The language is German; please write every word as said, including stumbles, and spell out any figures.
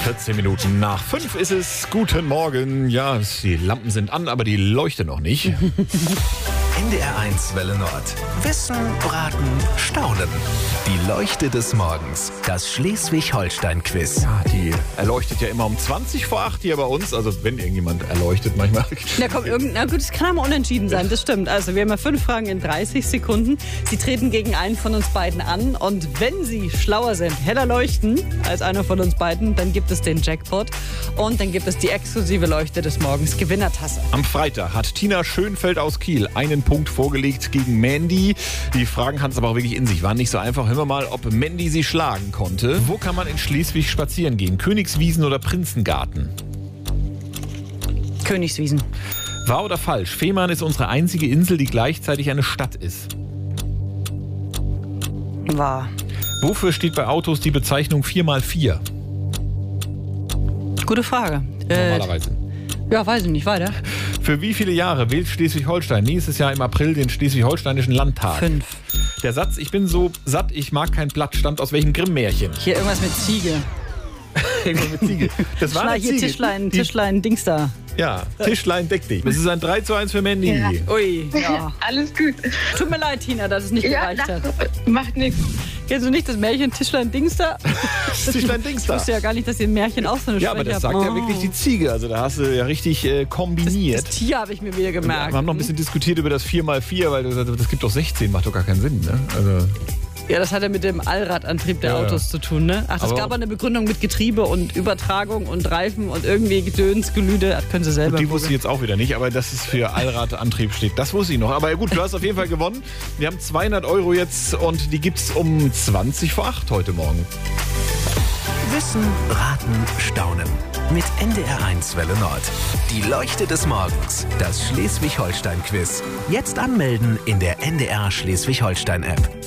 vierzehn Minuten nach fünf ist es. Guten Morgen. Ja, die Lampen sind an, aber die Leuchte noch nicht. N D R eins Welle Nord. Wissen, Braten, Staunen. Die Leuchte des Morgens. Das Schleswig-Holstein-Quiz. Ja, die erleuchtet ja immer um zwanzig vor acht hier bei uns. Also wenn irgendjemand erleuchtet manchmal. Na komm, irgend, na gut, es kann aber unentschieden sein, das stimmt. Also wir haben ja fünf Fragen in dreißig Sekunden. Sie treten gegen einen von uns beiden an. Und wenn Sie schlauer sind, heller leuchten als einer von uns beiden, dann gibt es den Jackpot. Und dann gibt es die exklusive Leuchte des Morgens, Gewinnertasse. Am Freitag hat Tina Schönfeld aus Kiel einen Punkt vorgelegt gegen Mandy. Die Fragen hatten es aber auch wirklich in sich, waren nicht so einfach. Hören wir mal, ob Mandy sie schlagen konnte. Wo kann man in Schleswig spazieren gehen? Königswiesen oder Prinzengarten? Königswiesen. Wahr oder falsch? Fehmarn ist unsere einzige Insel, die gleichzeitig eine Stadt ist. Wahr. Wofür steht bei Autos die Bezeichnung vier mal vier? Gute Frage. Normalerweise. Äh, ja, weiß ich nicht. Weiter. Für wie viele Jahre wählt Schleswig-Holstein nächstes Jahr im April den Schleswig-Holsteinischen Landtag? Fünf. Der Satz, ich bin so satt, ich mag kein Blatt, stammt aus welchem Grimm-Märchen? Hier irgendwas mit Ziege. Irgendwas mit Ziege. Das war eine Hier Ziege. Tischlein, Die- Tischlein, Dings da. Ja, Tischlein deck dich. Es ist ein drei zu eins für Mandy. Ja. Ui, ja. Alles gut. Tut mir leid, Tina, dass es nicht Ja, gereicht hat. na, macht nichts. Kennst du nicht das Märchen Tischlein Dings da? Tischlein Dings Ich da. wusste ja gar nicht, dass ihr ein Märchen auch so eine Ja, aber Schwäche das habt. sagt ja Oh. wirklich die Ziege. Also da hast du ja richtig äh, kombiniert. Das Tier habe ich mir wieder Wir gemerkt. haben noch ein bisschen diskutiert über das vier mal vier, weil das, das gibt doch sechzehn, macht doch gar keinen Sinn. Ne? Also, Ja, das hat ja mit dem Allradantrieb der Ja, ja. Autos zu tun, ne? Ach, das Aber- gab eine Begründung mit Getriebe und Übertragung und Reifen und irgendwie Gedöns, Gelüde. Das können Sie selber. die wusste ich jetzt auch wieder nicht, aber dass es für Allradantrieb steht, das wusste ich noch. Aber gut, du hast auf jeden Fall gewonnen. Wir haben zweihundert Euro jetzt und die gibt's um zwanzig vor acht heute Morgen. Wissen, Braten, Staunen. Mit N D R eins Welle Nord. Die Leuchte des Morgens. Das Schleswig-Holstein-Quiz. Jetzt anmelden in der N D R Schleswig-Holstein-App.